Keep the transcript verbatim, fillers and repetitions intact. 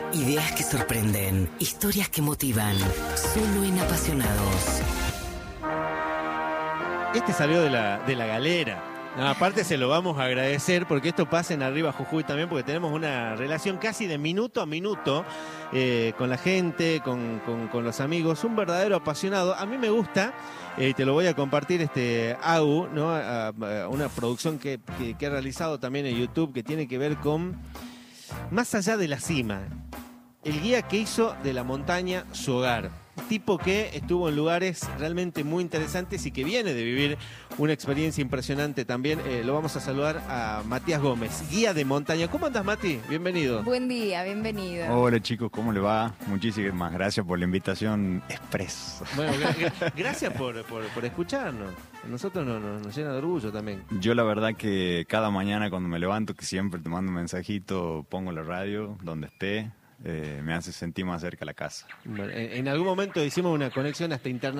Ideas que sorprenden, historias que motivan, solo en Apasionados. Este salió de la, de la galera. No, aparte se lo vamos a agradecer porque esto pasa en Arriba Jujuy también, porque tenemos una relación casi de minuto a minuto eh, con la gente, con, con, con los amigos. Un verdadero apasionado. A mí me gusta, y eh, te lo voy a compartir, este A U, ¿no? A, a una producción que, que, que ha realizado también en YouTube que tiene que ver con más allá de la cima. El guía que hizo de la montaña su hogar. Tipo que estuvo en lugares realmente muy interesantes y que viene de vivir una experiencia impresionante también. Eh, lo vamos a saludar a Matías Gómez, guía de montaña. ¿Cómo andas, Mati? Bienvenido. Buen día, bienvenido. Hola chicos, ¿cómo le va? Muchísimas gracias por la invitación express. Bueno, gra gra gracias por, por, por escucharnos. A nosotros nos, nos, nos llena de orgullo también. Yo la verdad que cada mañana cuando me levanto, que siempre te mando un mensajito, pongo la radio donde esté. Eh, me hace sentir más cerca a la casa. Bueno, en, en algún momento hicimos una conexión hasta interna.